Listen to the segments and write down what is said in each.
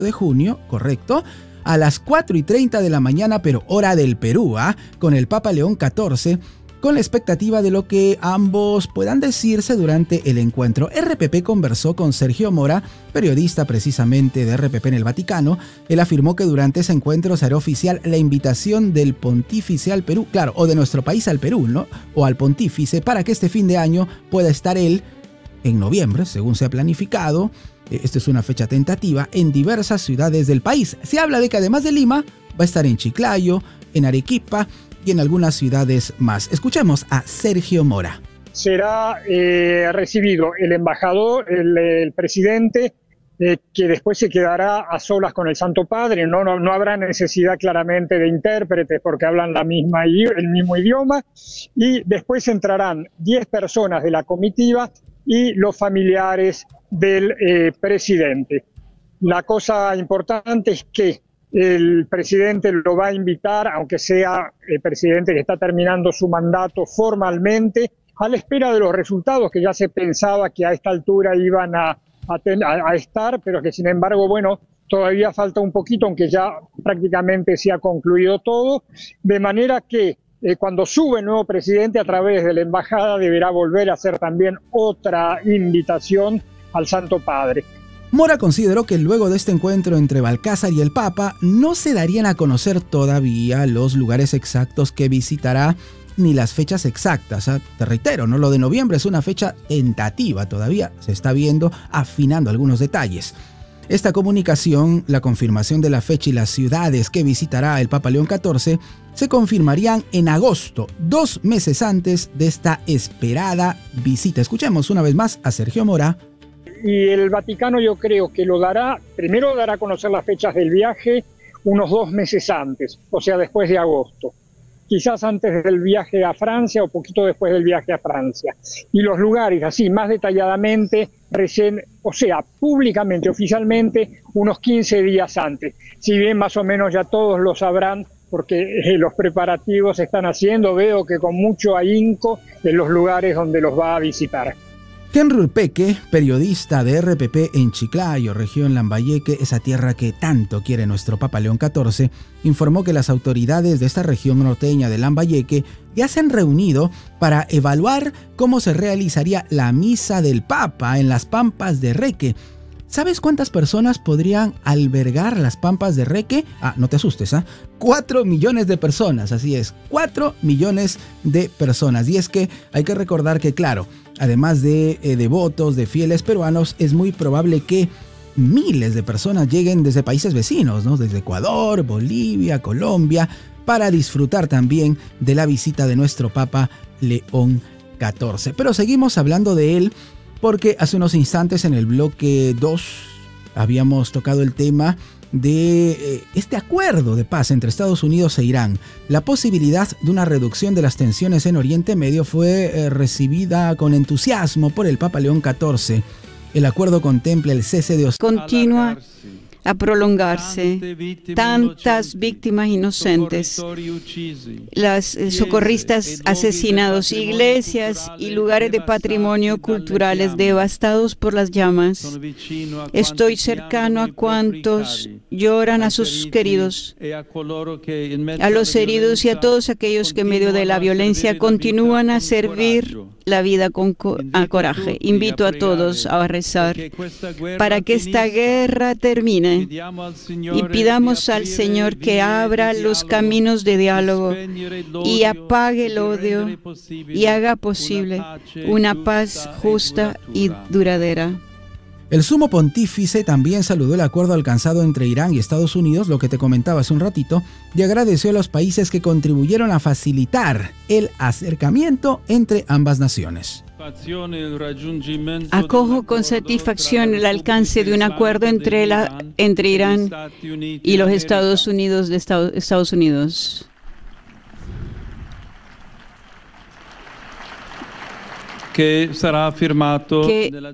de junio, correcto, a las 4:30 de la mañana, pero hora del Perú, con el Papa León XIV, con la expectativa de lo que ambos puedan decirse durante el encuentro. RPP conversó con Sergio Mora, periodista precisamente de RPP en el Vaticano. Él afirmó que durante ese encuentro será oficial la invitación del pontífice al Perú, claro, o de nuestro país al Perú, ¿no? O al pontífice, para que este fin de año pueda estar él en noviembre, según se ha planificado. Esta es una fecha tentativa en diversas ciudades del país. Se habla de que además de Lima, va a estar en Chiclayo, en Arequipa y en algunas ciudades más. Escuchemos a Sergio Mora. Será recibido el embajador, el presidente, que después se quedará a solas con el Santo Padre. No habrá necesidad claramente de intérpretes porque hablan el mismo idioma. Y después entrarán 10 personas de la comitiva y los familiares del presidente. La cosa importante es que el presidente lo va a invitar, aunque sea el presidente que está terminando su mandato formalmente, a la espera de los resultados que ya se pensaba que a esta altura iban a estar, pero que sin embargo, bueno, todavía falta un poquito, aunque ya prácticamente se ha concluido todo, de manera que cuando sube el nuevo presidente a través de la embajada deberá volver a hacer también otra invitación al Santo Padre. Mora consideró que luego de este encuentro entre Balcázar y el Papa no se darían a conocer todavía los lugares exactos que visitará ni las fechas exactas. Te reitero, ¿no? Lo de noviembre es una fecha tentativa, todavía se está viendo, afinando algunos detalles. Esta comunicación, la confirmación de la fecha y las ciudades que visitará el Papa León XIV, se confirmarían en agosto, 2 meses antes de esta esperada visita. Escuchemos una vez más a Sergio Mora. Y el Vaticano yo creo que primero dará a conocer las fechas del viaje unos 2 meses antes, o sea, después de agosto. Quizás antes del viaje a Francia o poquito después del viaje a Francia. Y los lugares, así, más detalladamente, públicamente, oficialmente, unos 15 días antes. Si bien más o menos ya todos lo sabrán, porque los preparativos se están haciendo, veo que con mucho ahínco en los lugares donde los va a visitar. Henry Urpeque, periodista de RPP en Chiclayo, región Lambayeque, esa tierra que tanto quiere nuestro Papa León XIV, informó que las autoridades de esta región norteña de Lambayeque ya se han reunido para evaluar cómo se realizaría la misa del Papa en las Pampas de Reque. ¿Sabes cuántas personas podrían albergar las Pampas de Reque? No te asustes, 4 millones de personas, así es, 4 millones de personas. Y es que hay que recordar que, claro, además de devotos, de fieles peruanos, es muy probable que miles de personas lleguen desde países vecinos, ¿no? Desde Ecuador, Bolivia, Colombia, para disfrutar también de la visita de nuestro Papa León XIV. Pero seguimos hablando de él porque hace unos instantes en el bloque 2 habíamos tocado el tema de este acuerdo de paz entre Estados Unidos e Irán. La posibilidad de una reducción de las tensiones en Oriente Medio fue recibida con entusiasmo por el Papa León XIV. El acuerdo contempla el cese de hostilidades. Continúa a prolongarse, tantas víctimas inocentes, las socorristas asesinados, iglesias y lugares de patrimonio culturales devastados por las llamas. Estoy cercano a cuantos lloran a sus queridos, a los heridos y a todos aquellos que en medio de la violencia continúan a servir la vida con coraje. Invito a todos a rezar para que esta guerra termine y pidamos al Señor que abra los caminos de diálogo y apague el odio y haga posible una paz justa y duradera. El sumo pontífice también saludó el acuerdo alcanzado entre Irán y Estados Unidos, lo que te comentaba hace un ratito, y agradeció a los países que contribuyeron a facilitar el acercamiento entre ambas naciones. Acojo con satisfacción el alcance de un acuerdo entre Irán y los Estados Unidos de Estados Unidos. que será firmado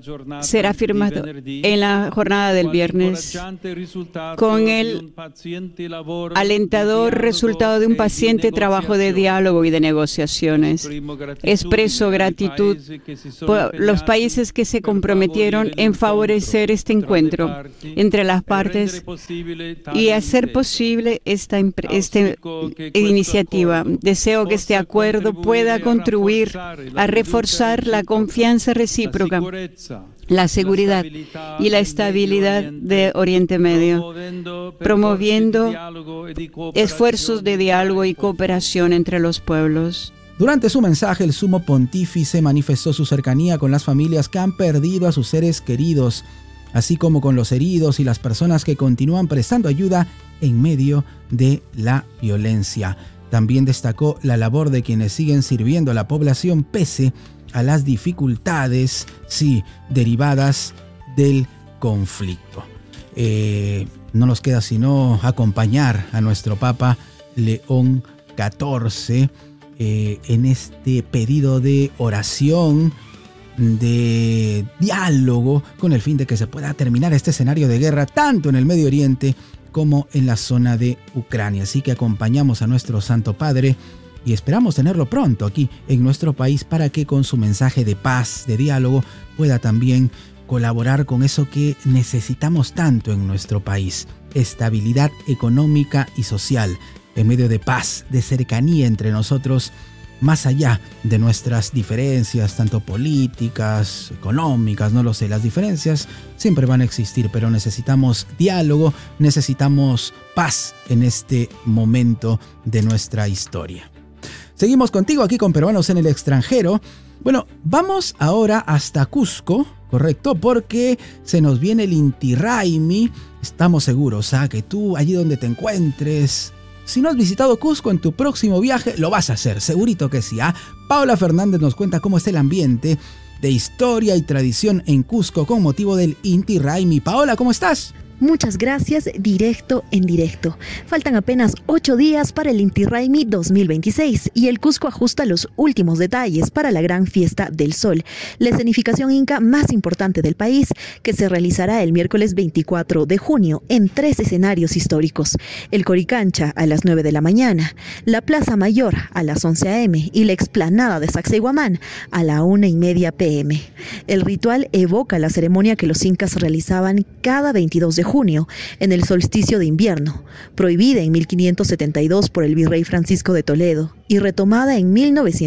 en la jornada del viernes con el alentador resultado de un paciente trabajo de diálogo y de negociaciones. Expreso gratitud por los países que se comprometieron en favorecer este encuentro entre las partes y hacer posible esta iniciativa. Deseo que este acuerdo pueda contribuir a reforzar la confianza recíproca, la seguridad y la estabilidad de Oriente Medio, promoviendo esfuerzos de diálogo y cooperación entre los pueblos. Durante su mensaje, el sumo pontífice manifestó su cercanía con las familias que han perdido a sus seres queridos, así como con los heridos y las personas que continúan prestando ayuda en medio de la violencia. También destacó la labor de quienes siguen sirviendo a la población pese a las dificultades, derivadas del conflicto. No nos queda sino acompañar a nuestro Papa León XIV en este pedido de oración, de diálogo, con el fin de que se pueda terminar este escenario de guerra tanto en el Medio Oriente como en la zona de Ucrania. Así que acompañamos a nuestro Santo Padre y esperamos tenerlo pronto aquí en nuestro país para que con su mensaje de paz, de diálogo, pueda también colaborar con eso que necesitamos tanto en nuestro país: estabilidad económica y social, en medio de paz, de cercanía entre nosotros, más allá de nuestras diferencias, tanto políticas, económicas, no lo sé. Las diferencias siempre van a existir, pero necesitamos diálogo, necesitamos paz en este momento de nuestra historia. Seguimos contigo aquí con Peruanos en el Extranjero. Bueno, vamos ahora hasta Cusco, ¿correcto? Porque se nos viene el Inti Raymi. Estamos seguros que tú, allí donde te encuentres, si no has visitado Cusco en tu próximo viaje, lo vas a hacer, segurito que sí. Paola Fernández nos cuenta cómo es el ambiente de historia y tradición en Cusco con motivo del Inti Raymi. Paola, ¿cómo estás? Muchas gracias, directo en directo. Faltan apenas 8 días para el Inti Raymi 2026 y el Cusco ajusta los últimos detalles para la gran fiesta del sol, la escenificación inca más importante del país, que se realizará el miércoles 24 de junio en 3 escenarios históricos: el Coricancha a las 9 de la mañana, la Plaza Mayor a las 11 a.m. y la explanada de Sacsayhuamán a la 1:30 p.m. El ritual evoca la ceremonia que los incas realizaban cada 22 de junio, en el solsticio de invierno, prohibida en 1572 por el virrey Francisco de Toledo y retomada en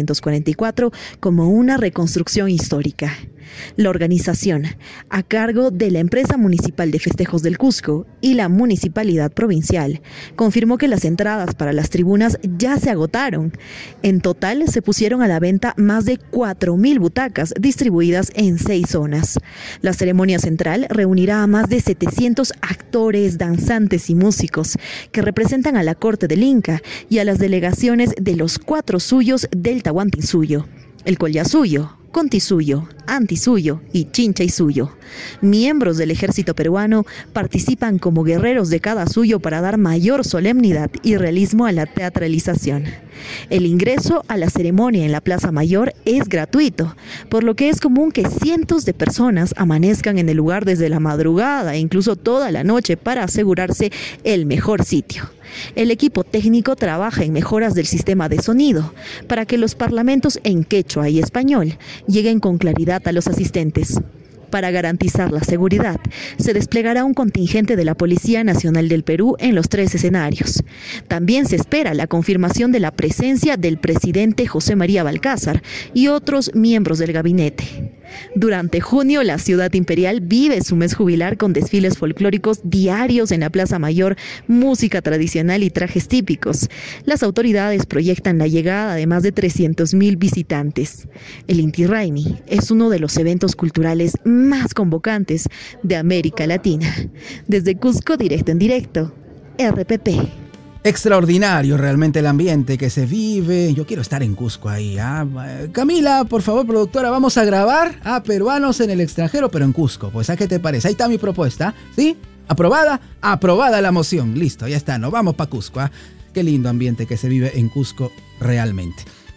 1944 como una reconstrucción histórica. La organización, a cargo de la Empresa Municipal de Festejos del Cusco y la Municipalidad Provincial, confirmó que las entradas para las tribunas ya se agotaron. En total se pusieron a la venta más de 4.000 butacas distribuidas en 6 zonas. La ceremonia central reunirá a más de 700 actores, danzantes y músicos que representan a la corte del Inca y a las delegaciones de los 4 suyos del Tahuantinsuyo: el Collasuyo, Contisuyo, Antisuyo y Chinchaysuyo. Miembros del ejército peruano participan como guerreros de cada suyo para dar mayor solemnidad y realismo a la teatralización. El ingreso a la ceremonia en la Plaza Mayor es gratuito, por lo que es común que cientos de personas amanezcan en el lugar desde la madrugada e incluso toda la noche para asegurarse el mejor sitio. El equipo técnico trabaja en mejoras del sistema de sonido para que los parlamentos en quechua y español lleguen con claridad a los asistentes. Para garantizar la seguridad, se desplegará un contingente de la Policía Nacional del Perú en los 3 escenarios. También se espera la confirmación de la presencia del presidente José María Balcázar y otros miembros del gabinete. Durante junio, la ciudad imperial vive su mes jubilar con desfiles folclóricos diarios en la Plaza Mayor, música tradicional y trajes típicos. Las autoridades proyectan la llegada de más de 300.000 visitantes. El Inti Raymi es uno de los eventos culturales más convocantes de América Latina. Desde Cusco, directo en directo, RPP. Extraordinario realmente el ambiente que se vive. Yo quiero estar en Cusco ahí. Camila, por favor, productora, vamos a grabar a Peruanos en el Extranjero, pero en Cusco. Pues, ¿a qué te parece? Ahí está mi propuesta, ¿sí? ¿Aprobada? Aprobada la moción. Listo, ya está. Nos vamos para Cusco. Qué lindo ambiente que se vive en Cusco realmente.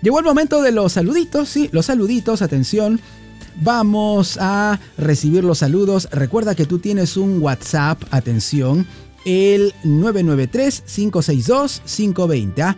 Llegó el momento de los saluditos, sí, los saluditos, atención. Vamos a recibir los saludos. Recuerda que tú tienes un WhatsApp, atención, el 993-562-520.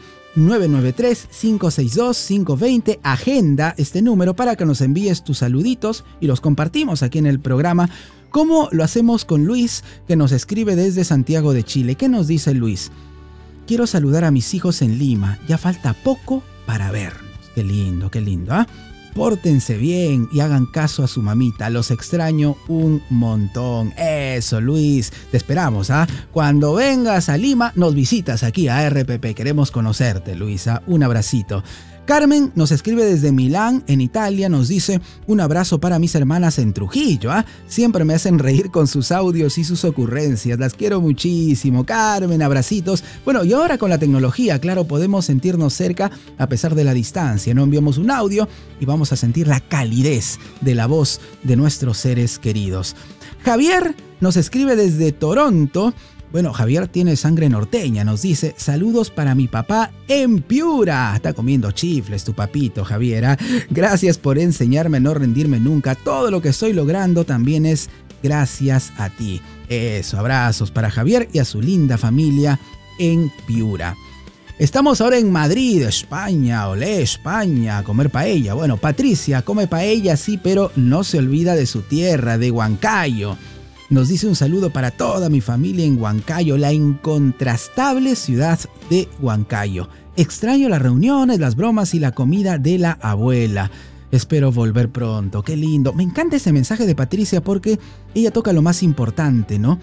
993-562-520. Agenda este número para que nos envíes tus saluditos y los compartimos aquí en el programa. ¿Cómo lo hacemos con Luis, que nos escribe desde Santiago de Chile? ¿Qué nos dice Luis? Quiero saludar a mis hijos en Lima. Ya falta poco para vernos. Qué lindo, ¿ah? Pórtense bien y hagan caso a su mamita. Los extraño un montón. Eso, Luis. Te esperamos, ¿ah? Cuando vengas a Lima, nos visitas aquí a RPP. Queremos conocerte, Luisa. Un abracito. Carmen nos escribe desde Milán, en Italia, nos dice: un abrazo para mis hermanas en Trujillo, ¿ah? Siempre me hacen reír con sus audios y sus ocurrencias, las quiero muchísimo. Carmen, abracitos. Bueno, y ahora con la tecnología, claro, podemos sentirnos cerca a pesar de la distancia, ¿no? Enviamos un audio y vamos a sentir la calidez de la voz de nuestros seres queridos. Javier nos escribe desde Toronto. Bueno, Javier tiene sangre norteña, nos dice: saludos para mi papá en Piura. Está comiendo chifles tu papito, Javier. Gracias por enseñarme a no rendirme nunca. Todo lo que estoy logrando también es gracias a ti. Eso, abrazos para Javier y a su linda familia en Piura. Estamos ahora en Madrid, España. Olé, España, a comer paella. Bueno, Patricia come paella, sí, pero no se olvida de su tierra, de Huancayo. Nos dice: un saludo para toda mi familia en Huancayo, la incontrastable ciudad de Huancayo. Extraño las reuniones, las bromas y la comida de la abuela. Espero volver pronto. Qué lindo. Me encanta ese mensaje de Patricia porque ella toca lo más importante, ¿no?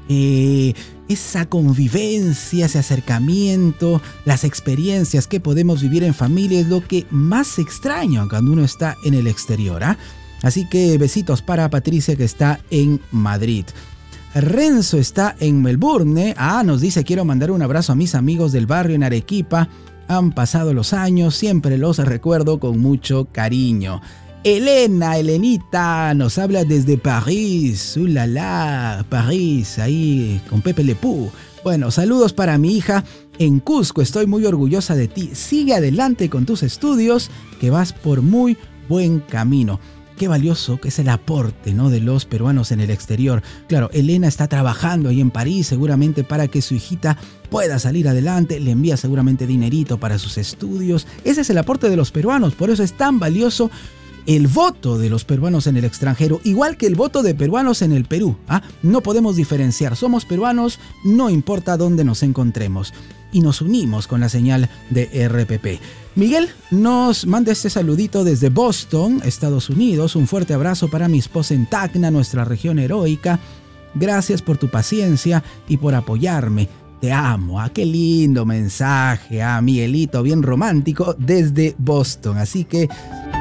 Esa convivencia, ese acercamiento, las experiencias que podemos vivir en familia es lo que más extraño cuando uno está en el exterior, ¿ah? Así que besitos para Patricia, que está en Madrid. Renzo está en Melbourne. Nos dice: quiero mandar un abrazo a mis amigos del barrio en Arequipa. Han pasado los años, siempre los recuerdo con mucho cariño. Elenita, nos habla desde París. ¡Ulala! París, ahí con Pepe Le Pew. Bueno, saludos para mi hija en Cusco. Estoy muy orgullosa de ti. Sigue adelante con tus estudios, que vas por muy buen camino. Qué valioso que es el aporte, ¿no?, de los peruanos en el exterior. Claro, Elena está trabajando ahí en París seguramente para que su hijita pueda salir adelante. Le envía seguramente dinerito para sus estudios. Ese es el aporte de los peruanos. Por eso es tan valioso el voto de los peruanos en el extranjero, igual que el voto de peruanos en el Perú. No podemos diferenciar. Somos peruanos, no importa dónde nos encontremos. Y nos unimos con la señal de RPP. Miguel nos manda este saludito desde Boston, Estados Unidos. Un fuerte abrazo para mi esposa en Tacna, nuestra región heroica. Gracias por tu paciencia y por apoyarme. Te amo. Qué lindo mensaje, Miguelito, bien romántico desde Boston. Así que